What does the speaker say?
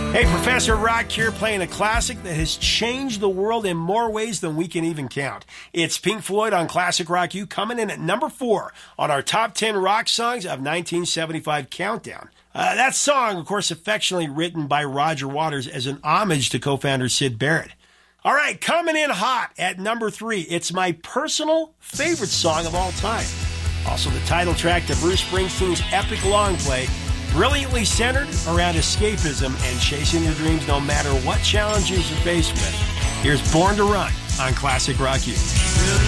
Hey, Professor Rock here, playing a classic that has changed the world in more ways than we can even count. It's Pink Floyd on Classic Rock U, coming in at number 4 on our top 10 rock songs of 1975 countdown. That song, of course, affectionately written by Roger Waters as an homage to co-founder Syd Barrett. All right, coming in hot at number 3, it's my personal favorite song of all time. Also the title track to Bruce Springsteen's epic long play, brilliantly centered around escapism and chasing your dreams no matter what challenges you're faced with. Here's Born to Run on Classic Rock U.